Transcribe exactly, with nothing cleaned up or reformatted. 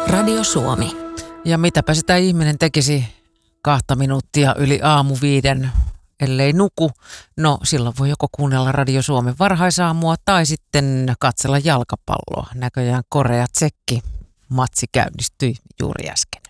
Radio Suomi. Ja mitäpä sitä ihminen tekisi kahta minuuttia yli aamu viiden, ellei nuku. No silloin voi joko kuunnella Radio Suomen varhaisaamua tai sitten katsella jalkapalloa. Näköjään Korea-Tsekki matsi käynnistyi juuri äsken.